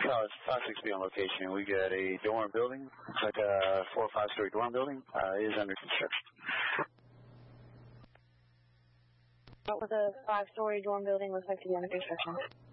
Charles, 5-6B on location. We got a dorm building. It's like a 4 or 5-story dorm building. It is under construction. What was a 5-story dorm building looks like to be under construction?